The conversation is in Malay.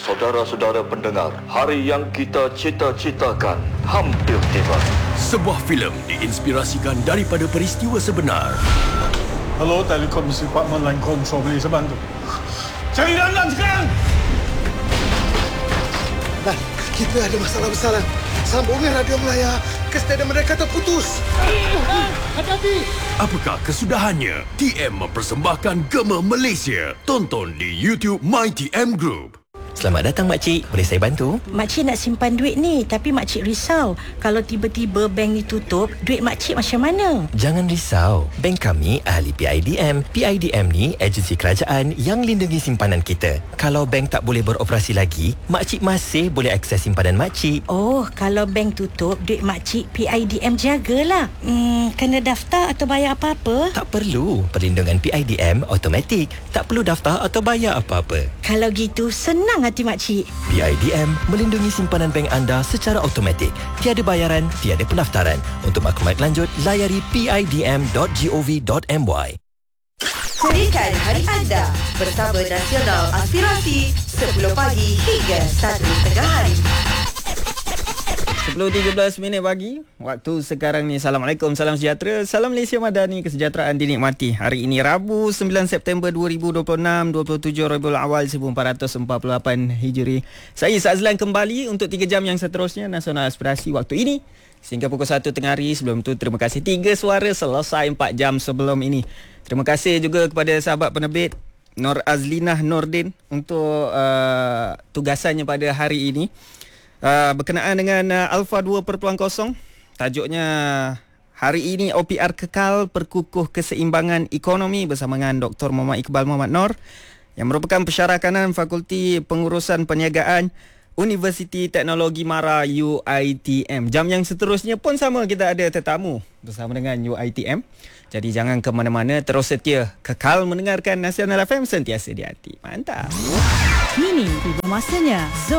Saudara-saudara pendengar, hari yang kita cita-citakan hampir tiba. Sebuah filem diinspirasikan daripada peristiwa sebenar. Hello, Telekomunikasi Department Line Control, boleh saya bantu? Cari Dandan sekarang! Dan kita ada masalah besar. Sambungan radio Melaya ke stadium mereka terputus. Hati-hati! Apakah kesudahannya? TM mempersembahkan Gema Malaysia. Tonton di YouTube MyTM Group. Selamat datang makcik, boleh saya bantu? Makcik nak simpan duit ni, tapi makcik risau. Kalau tiba-tiba bank ni tutup, duit makcik macam mana? Jangan risau, bank kami ahli PIDM. PIDM ni agensi kerajaan yang lindungi simpanan kita. Kalau bank tak boleh beroperasi lagi, makcik masih boleh akses simpanan makcik. Oh, kalau bank tutup, duit makcik PIDM jagalah. Kena daftar atau bayar apa-apa? Tak perlu, perlindungan PIDM automatik. Tak perlu daftar atau bayar apa-apa. Kalau gitu, senang hati makcik. PIDM melindungi simpanan bank anda secara automatik. Tiada bayaran, tiada pendaftaran. Untuk maklumat lanjut, layari pidm.gov.my. Jadikan hari anda bersama Nasional Aspirasi 10 pagi hingga 1 tengah hari. 10.13 pagi. Waktu sekarang ni. Assalamualaikum, salam sejahtera. Salam Malaysia Madani, kesejahteraan dinikmati. Hari ini Rabu 9 September 2026, 27 Rabiul Awal 1448 Hijri. Saya Azlan kembali untuk 3 jam yang seterusnya Nasional Aspirasi waktu ini sehingga pukul 1 tengah hari. Sebelum tu terima kasih 3 suara selesai 4 jam sebelum ini. Terima kasih juga kepada sahabat penerbit Nur Azlinah Nordin untuk tugasannya pada hari ini. Berkenaan dengan Alpha 2.0, tajuknya hari ini OPR kekal perkukuh keseimbangan ekonomi bersama dengan Dr. Muhammad Iqbal Muhammad Nor yang merupakan pensyarah Fakulti Pengurusan Perniagaan Universiti Teknologi Mara UiTM. Jam yang seterusnya pun sama, kita ada tetamu bersama dengan UiTM. Jadi jangan ke mana-mana, terus setia kekal mendengarkan Nasional FM, sentiasa di hati. Mantap. Kini tiba masanya Zon